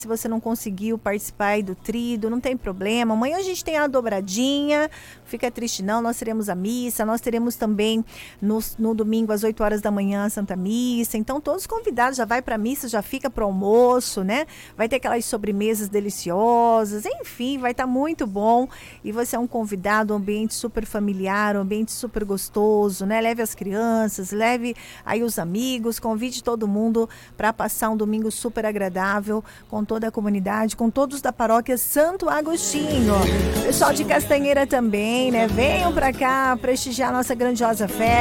Se você não conseguiu participar aí do trido, não tem problema. Amanhã a gente tem a dobradinha, fica triste não, nós teremos a missa, nós teremos também no domingo às 8 horas da manhã a Santa Missa. Então todos os convidados já vai para a missa, já fica para o almoço, né? Vai ter aquelas sobremesas deliciosas, enfim, vai estar muito bom. E você é um convidado, um ambiente super familiar, um ambiente super gostoso, né? Leve as crianças, leve aí os amigos, convide todo mundo para passar um domingo super agradável com toda a comunidade, com todos da paróquia Santo Agostinho. Pessoal de Castanheira também, né? Venham para cá prestigiar a nossa grandiosa festa.